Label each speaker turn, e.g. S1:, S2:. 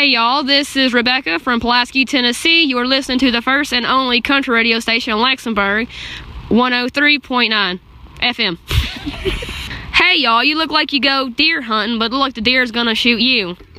S1: Hey y'all, this is Rebecca from Pulaski, Tennessee. You are listening to the first and only country radio station in Luxembourg, 103.9 FM. Hey y'all, you look like you go deer hunting, but look like the deer is gonna shoot you.